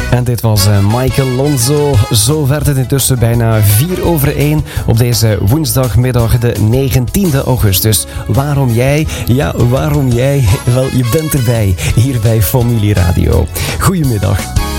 En dit was Michael Lonzo. Zo werd het intussen bijna 1:04 op deze woensdagmiddag, de 19e augustus. Waarom jij? Ja, waarom jij? Wel, je bent erbij, hier bij Familie Radio. Goedemiddag.